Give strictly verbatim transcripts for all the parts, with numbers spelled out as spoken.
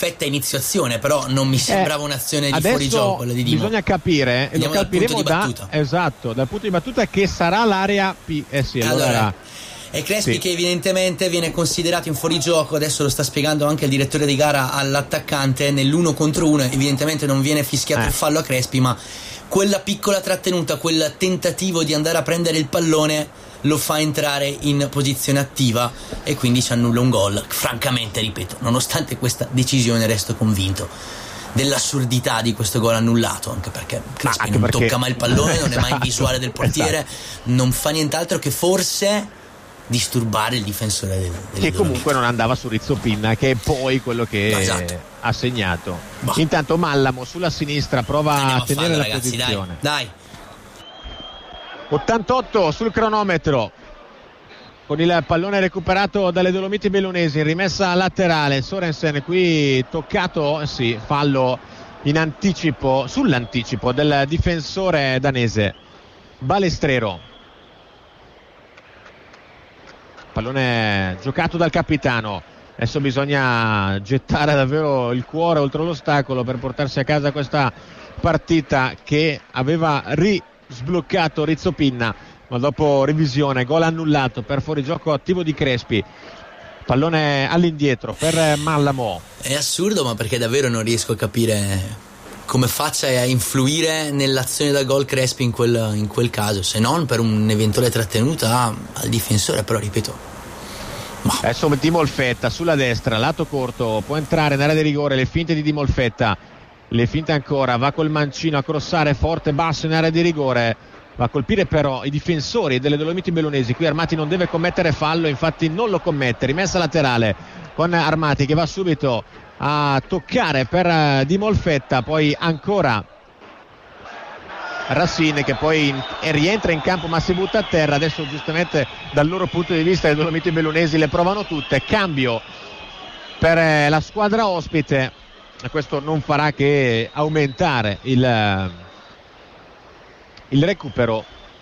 perfetta iniziazione, però non mi sembrava eh, un'azione di fuorigioco quella di Dimo. Bisogna capire, e lo capiremo da, esatto, dal punto di battuta, che sarà l'area P. Eh sì, allora, allora è Crespi sì. che evidentemente viene considerato in fuorigioco, adesso lo sta spiegando anche il direttore di gara all'attaccante, nell'uno contro uno evidentemente non viene fischiato eh. il fallo a Crespi, ma quella piccola trattenuta, quel tentativo di andare a prendere il pallone lo fa entrare in posizione attiva e quindi ci annulla un gol. Francamente, ripeto, nonostante questa decisione resto convinto dell'assurdità di questo gol annullato, anche perché Crespi anche non perché... tocca mai il pallone, non esatto, è mai in visuale del portiere, esatto. non fa nient'altro che forse disturbare il difensore del, del che comunque non andava su Rizzopinna, che è poi quello che no, esatto. ha segnato. Bah. Intanto Mallamo sulla sinistra prova Andiamo a tenere a farlo, la ragazzi, posizione dai, dai. ottantotto sul cronometro, con il pallone recuperato dalle Dolomiti Bellunesi, rimessa laterale. Sorensen qui toccato, sì, fallo in anticipo, sull'anticipo del difensore danese Balestrero. Pallone giocato dal capitano, adesso bisogna gettare davvero il cuore oltre l'ostacolo per portarsi a casa questa partita che aveva risbloccato Rizzopinna, ma dopo revisione, gol annullato per fuorigioco attivo di Crespi. Pallone all'indietro per Mallamo. È assurdo, ma perché davvero non riesco a capire come faccia a influire nell'azione da gol Crespi in quel, in quel caso, se non per un'eventuale trattenuta al difensore, però ripeto. Ma... Adesso Di Molfetta sulla destra, lato corto, può entrare in area di rigore, le finte di Di Molfetta, le finte ancora, va col mancino a crossare forte basso in area di rigore, va a colpire però i difensori delle Dolomiti Bellunesi. Qui Armati non deve commettere fallo, infatti non lo commette. Rimessa laterale con Armati che va subito a toccare per Di Molfetta, poi ancora Racine che poi in, rientra in campo ma si butta a terra. Adesso giustamente dal loro punto di vista le Dolomiti Bellunesi le provano tutte. Cambio per la squadra ospite, e questo non farà che aumentare il, il recupero.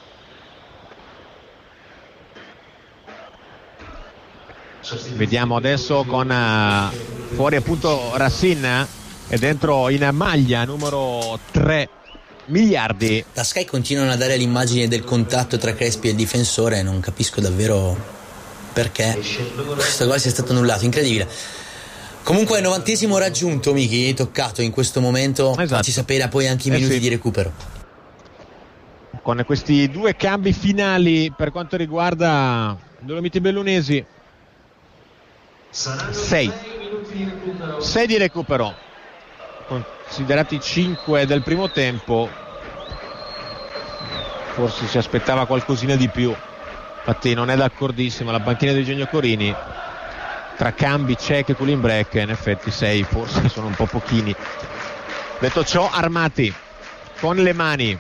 Vediamo adesso con uh, fuori appunto Racine e dentro in maglia numero tre miliardi. Da Sky continuano a dare l'immagine del contatto tra Crespi e il difensore, non capisco davvero perché questo gol sia stato annullato, incredibile. Comunque novantesimo raggiunto, Miki, toccato in questo momento, esatto. Ci sapere poi anche i minuti eh sì. di recupero. Con questi due cambi finali per quanto riguarda Dolomiti Bellunesi, sei sei di recupero, considerati cinque del primo tempo. Forse si aspettava qualcosina di più, infatti non è d'accordissimo la panchina di Eugenio Corini. Tra cambi, check e cooling break, in effetti sei forse sono un po' pochini. Detto ciò, Armati con le mani,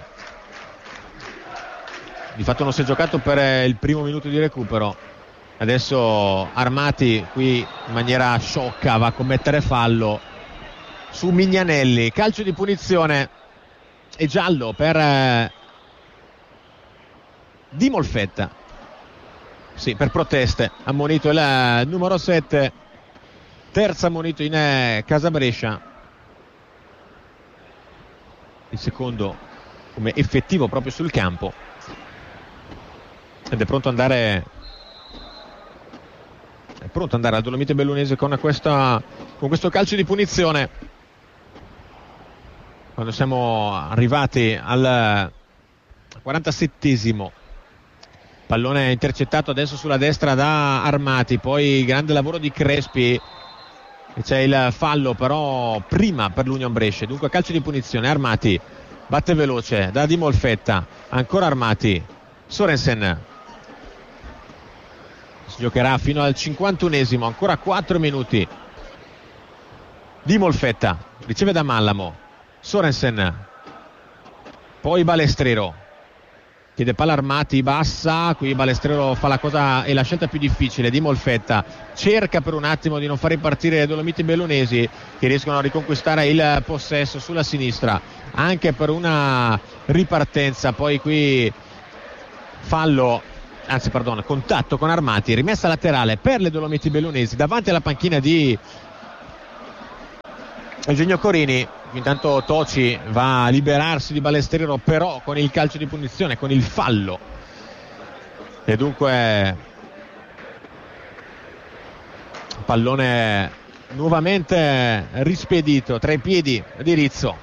di fatto non si è giocato per il primo minuto di recupero. Adesso Armati qui in maniera sciocca va a commettere fallo su Mignanelli, calcio di punizione e giallo per eh, Di Molfetta, sì, per proteste. Ammonito il eh, numero sette, terzo ammonito in eh, Casa Brescia, il secondo come effettivo proprio sul campo, ed è pronto ad andare è pronto ad andare al Dolomite Bellunese con questa con questo calcio di punizione. Quando siamo arrivati al quarantasettesimo, pallone intercettato adesso sulla destra da Armati, poi grande lavoro di Crespi, c'è il fallo però prima per l'Union Brescia, dunque calcio di punizione. Armati batte veloce da Di Molfetta, ancora Armati, Sorensen si giocherà fino al cinquantunesimo, ancora quattro minuti. Di Molfetta riceve da Mallamo, Sorensen, poi Balestrero chiede palla Armati, bassa, qui Balestrero fa la cosa e la scelta più difficile. Di Molfetta cerca per un attimo di non far ripartire le Dolomiti Bellunesi, che riescono a riconquistare il possesso sulla sinistra anche per una ripartenza, poi qui fallo, anzi perdono, contatto con Armati, rimessa laterale per le Dolomiti Bellunesi davanti alla panchina di Eugenio Corini. Intanto Toci va a liberarsi di Balestrero, però con il calcio di punizione, con il fallo, e dunque pallone nuovamente rispedito tra i piedi di Rizzo.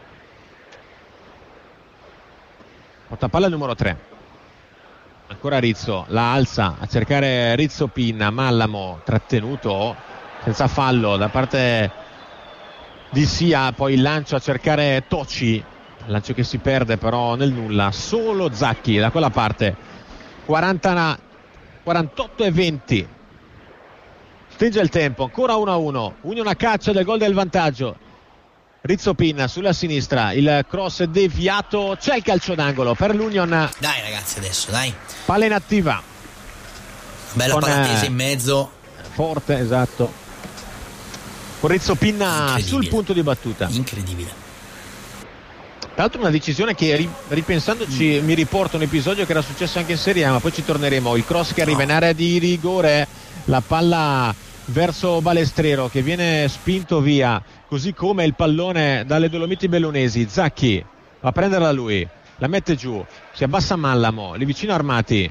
Portapalla numero tre, ancora Rizzo, la alza a cercare Rizzo Pinna, Mallamo trattenuto senza fallo da parte di Sia, poi il lancio a cercare Toci, lancio che si perde però nel nulla, solo Zacchi da quella parte. quaranta, quarantotto e venti, stringe il tempo, ancora uno a uno, Union a caccia del gol del vantaggio. Rizzo Pinna sulla sinistra, il cross è deviato, c'è il calcio d'angolo per l'Union. Dai ragazzi, adesso dai, palla inattiva, bella palla tesa in mezzo, forte, esatto, con Rizzo Pinna sul punto di battuta. Incredibile. Tra l'altro una decisione che, ripensandoci, mm. mi riporta un episodio che era successo anche in Serie A, ma poi ci torneremo. Il cross che arriva no. in area di rigore, la palla verso Balestrero che viene spinto via, così come il pallone dalle Dolomiti Bellunesi. Zacchi va a prenderla lui, la mette giù, si abbassa Mallamo, lì vicino Armati,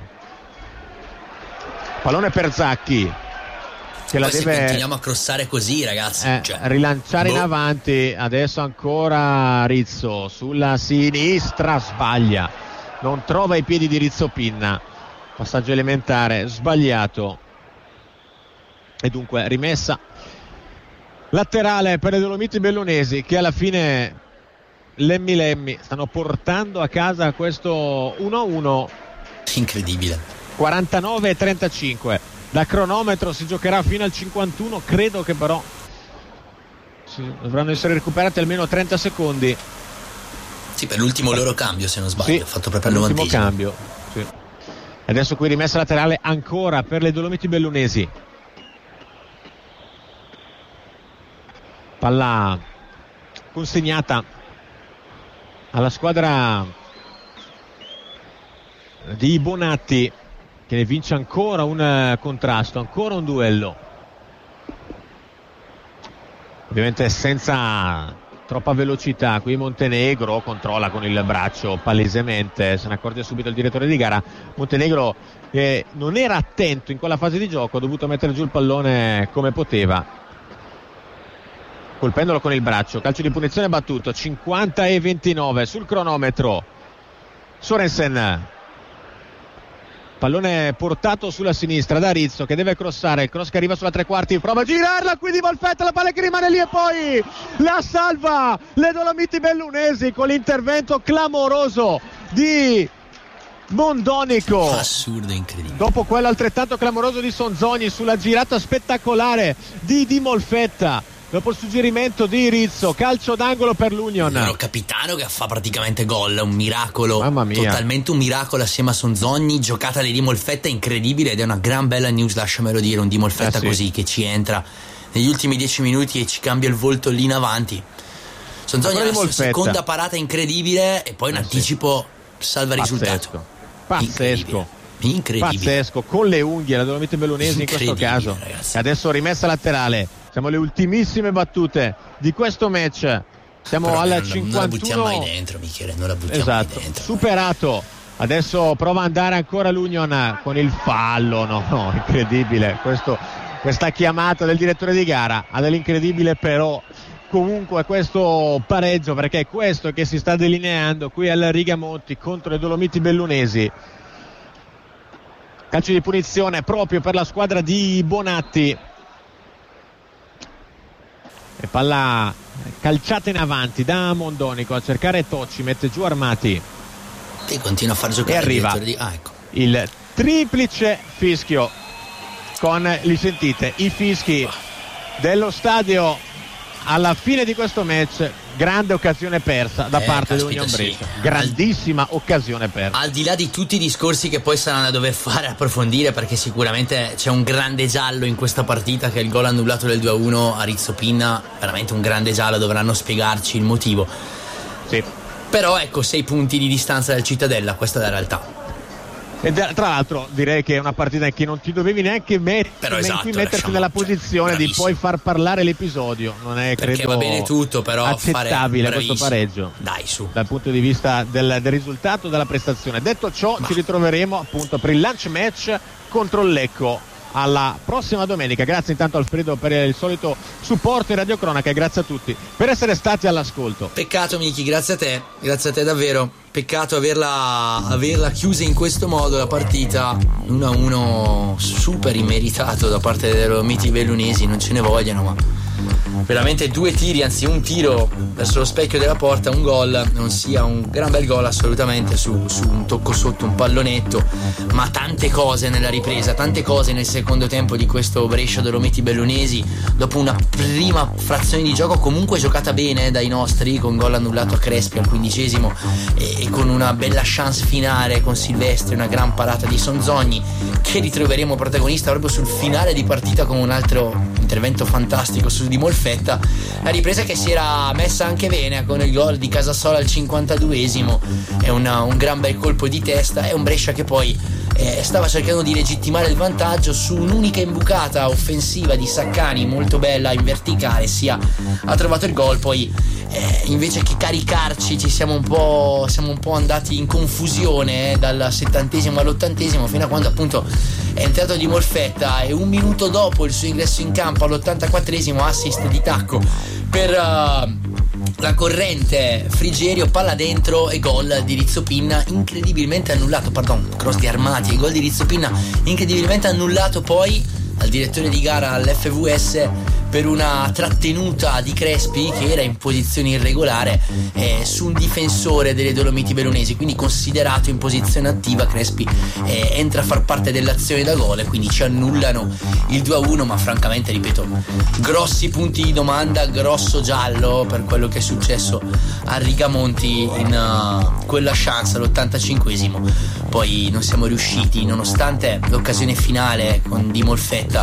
pallone per Zacchi che la poi deve, se continuiamo a crossare così ragazzi, eh, cioè, rilanciare boh. in avanti. Adesso ancora Rizzo sulla sinistra, sbaglia, non trova i piedi di Rizzo Pinna, passaggio elementare sbagliato, e dunque rimessa laterale per le Dolomiti Bellunesi, che alla fine Lemmi Lemmi stanno portando a casa questo uno a uno. Incredibile. quarantanove e trentacinque, da cronometro si giocherà fino al cinquantuno, credo che però sì, dovranno essere recuperati almeno trenta secondi. Sì, per l'ultimo loro cambio, se non sbaglio, sì, ha fatto proprio l'ultimo l'ultimo cambio, sì. Adesso qui rimessa laterale ancora per le Dolomiti Bellunesi, palla consegnata alla squadra di Bonatti, che ne vince ancora un contrasto, ancora un duello, ovviamente senza troppa velocità. Qui Montenegro controlla con il braccio palesemente, se ne accorge subito il direttore di gara. Montenegro che non era attento in quella fase di gioco, ha dovuto mettere giù il pallone come poteva, colpendolo con il braccio. Calcio di punizione battuto, cinquanta e ventinove sul cronometro. Sorensen, pallone portato sulla sinistra da Rizzo che deve crossare, il cross che arriva sulla tre quarti, prova a girarla, qui di Molfetta, la palla che rimane lì e poi la salva le Dolomiti Bellunesi con l'intervento clamoroso di Mondonico. Assurdo, incredibile. Dopo quello altrettanto clamoroso di Sonzogni sulla girata spettacolare di Di Molfetta, dopo il suggerimento di Rizzo, calcio d'angolo per l'Union. Il loro capitano che fa praticamente gol, un miracolo, mamma mia, totalmente un miracolo assieme a Sonzogni, giocata di Di Molfetta incredibile, ed è una gran bella news, lasciamelo dire, un Di Molfetta eh sì. così che ci entra negli ultimi dieci minuti e ci cambia il volto lì in avanti. Sonzogni ha la sua seconda parata incredibile e poi un eh anticipo sì. salva il risultato. Pazzesco. Incredibile. Pazzesco, con le unghie la Dolomiti Bellunesi in questo caso. Ragazzi. Adesso rimessa laterale. Siamo alle ultimissime battute di questo match. Siamo Però al non, cinquantuno. Non la buttiamo mai dentro, Michele, non la buttiamo esatto. mai dentro. Superato. Adesso prova ad andare ancora l'Union con il fallo. No, no, incredibile. Questo, questa chiamata del direttore di gara ha dell'incredibile, però comunque questo pareggio, perché è questo che si sta delineando qui al Rigamonti contro le Dolomiti Bellunesi. Calcio di punizione proprio per la squadra di Bonatti. E palla calciata in avanti da Mondonico a cercare Toci, mette giù Armati e continua a far giocare e arriva di... ah, ecco. il triplice fischio con, li sentite, i fischi dello stadio alla fine di questo match. Grande occasione persa da eh, parte caspita, dell'Union Brescia, sì. grandissima occasione persa. Al di là di tutti i discorsi che poi saranno da dover fare, approfondire, perché sicuramente c'è un grande giallo in questa partita, che è il gol annullato del due a uno a Rizzo Pinna, veramente un grande giallo, dovranno spiegarci il motivo. Sì. Però ecco, sei punti di distanza dal Cittadella, questa è la realtà. E tra l'altro direi che è una partita che non ti dovevi neanche met- però esatto, metterti lasciamo, nella posizione cioè, di poi far parlare l'episodio. Non è perché credo va bene tutto, però accettabile fare... questo pareggio. Dai, su. Dal punto di vista del, del risultato, della prestazione. Detto ciò, Ma. ci ritroveremo appunto per il lunch match contro il Lecco alla prossima domenica. Grazie intanto Alfredo per il solito supporto in Radio Cronaca e grazie a tutti per essere stati all'ascolto. Peccato Miki, grazie a te, grazie a te davvero. Peccato averla, averla chiusa in questo modo la partita, uno a uno super immeritato da parte dei Dolomiti Bellunesi, non ce ne vogliano, ma veramente due tiri, anzi un tiro verso lo specchio della porta, un gol, non sia un gran bel gol assolutamente su, su un tocco sotto, un pallonetto, ma tante cose nella ripresa, tante cose nel secondo tempo di questo Brescia Dolomiti Bellunesi, dopo una prima frazione di gioco comunque giocata bene dai nostri, con gol annullato a Crespi al quindicesimo e, e con una bella chance finale con Silvestri, una gran parata di Sonzogni che ritroveremo protagonista proprio sul finale di partita con un altro intervento fantastico su di Molfetta. La ripresa che si era messa anche bene con il gol di Casasola al cinquantaduesimo, è una, un gran bel colpo di testa, è un Brescia che poi eh, stava cercando di legittimare il vantaggio su un'unica imbucata offensiva di Saccani molto bella in verticale, sia ha trovato il gol, poi eh, invece che caricarci ci siamo un po' siamo un po' andati in confusione eh, dal settantesimo all'ottantesimo, fino a quando appunto è entrato di Molfetta e un minuto dopo il suo ingresso in campo all'ottantaquattresimo assist di tacco per uh, la corrente Frigerio, palla dentro e gol di Rizzopinna incredibilmente annullato, pardon, cross di Armati e gol di Rizzopinna incredibilmente annullato poi al direttore di gara all'F V S per una trattenuta di Crespi che era in posizione irregolare eh, su un difensore delle Dolomiti Bellunesi, quindi considerato in posizione attiva. Crespi eh, entra a far parte dell'azione da gol e quindi ci annullano il due a uno, ma francamente ripeto, grossi punti di domanda, grosso giallo per quello che è successo a Rigamonti in uh, quella chance all'ottantacinquesimo. Poi non siamo riusciti, nonostante l'occasione finale con Di Molfetta,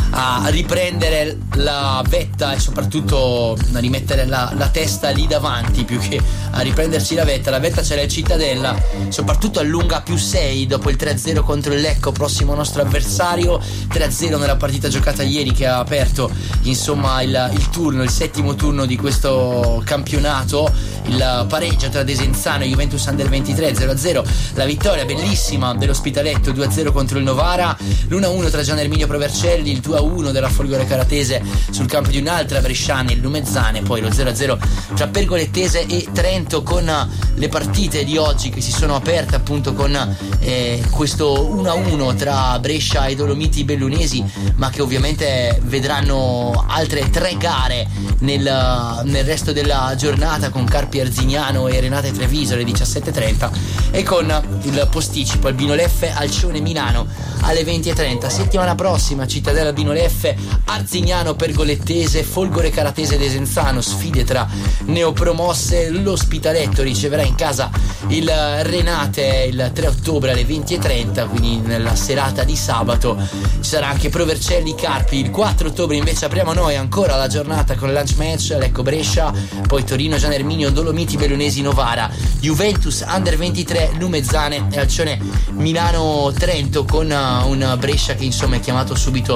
a riprendere la vetta e soprattutto a rimettere la, la testa lì davanti, più che a riprenderci la vetta. La vetta c'era il Cittadella, soprattutto allunga più sei dopo il tre a zero contro il Lecco, prossimo nostro avversario. Tre a zero nella partita giocata ieri che ha aperto insomma il, il turno, il settimo turno di questo campionato. Il pareggio tra Desenzano e Juventus Under ventitré zero a zero, la vittoria bellissima dell'Ospitaletto due a zero contro il Novara, l'uno a uno tra Gian Erminio Provercelli, il due a uno della Folgore Caratese sul campo di un'altra Bresciana, il Lumezzane, poi lo zero a zero tra Pergolettese e Trento, con le partite di oggi che si sono aperte appunto con eh, questo uno a uno tra Brescia e Dolomiti Bellunesi, ma che ovviamente vedranno altre tre gare nel, nel resto della giornata, con Carpi Arzignano e Renate Treviso alle diciassette e trenta e con il posticipo Albino Leffe Alcione Milano alle venti e trenta. Settimana prossima Cittadella Albino Leffe, Arzignano Pergolettese, Folgore Caratese Desenzano, sfide tra neopromosse. L'Ospitaletto riceverà in casa il Renate il tre ottobre alle venti e trenta, quindi nella serata di sabato ci sarà anche Provercelli Carpi. Il quattro ottobre invece apriamo noi ancora la giornata con il lunch match Lecco Brescia, poi Torino Gian Erminio Dolomiti Bellunesi Novara, Juventus Under ventitré Lumezzane e Alcione Milano Trento, con un Brescia che insomma è chiamato subito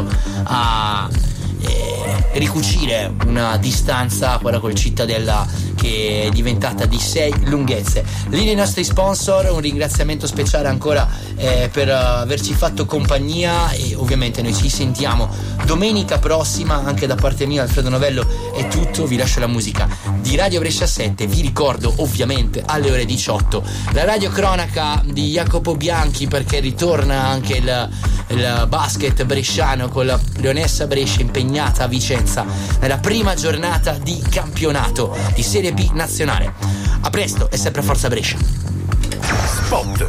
a eh, ricucire una distanza, quella col Cittadella, che è diventata di sei lunghezze. Lì nei nostri sponsor un ringraziamento speciale ancora eh, per uh, averci fatto compagnia, e ovviamente noi ci sentiamo domenica prossima. Anche da parte mia, Alfredo Novello, è tutto. Vi lascio la musica di Radio Brescia sette. Vi ricordo ovviamente alle ore diciotto la radio cronaca di Jacopo Bianchi, perché ritorna anche il, il basket bresciano con la Leonessa Brescia impegnata a Vicenza nella prima giornata di campionato di Serie B nazionale. A presto e sempre forza Brescia. Spot.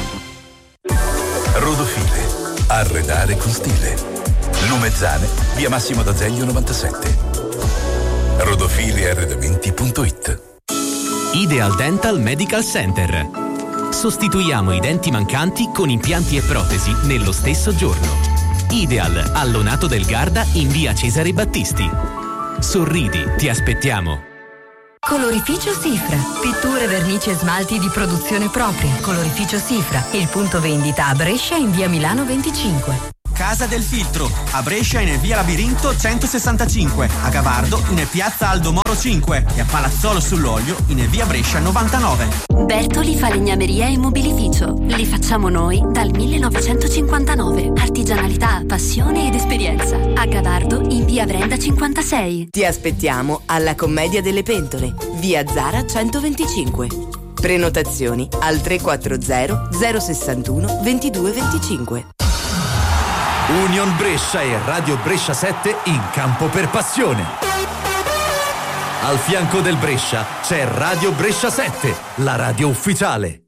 Rodofile, arredare con stile. Lumezzane, via Massimo d'Azeglio novantasette. rodofile arredamenti punto it. Ideal Dental Medical Center. Sostituiamo i denti mancanti con impianti e protesi nello stesso giorno. Ideal, Allonato del Garda in via Cesare Battisti. Sorridi, ti aspettiamo. Colorificio Sifra. Pitture, vernici e smalti di produzione propria. Colorificio Sifra. Il punto vendita a Brescia in via Milano venticinque. Casa del Filtro, a Brescia in via Labirinto centosessantacinque, a Gavardo in piazza Aldo Moro cinque e a Palazzolo sull'Olio in via Brescia novantanove. Bertoli Falegnameria e Mobilificio. Li facciamo noi dal millenovecentocinquantanove. Artigianalità, passione ed esperienza. A Gavardo in via Brenda cinquantasei. Ti aspettiamo alla Commedia delle Pentole, via Zara centoventicinque. Prenotazioni al tre quattro zero zero sessantuno ventidue venticinque. Union Brescia e Radio Brescia sette in campo per passione. Al fianco del Brescia c'è Radio Brescia sette, la radio ufficiale.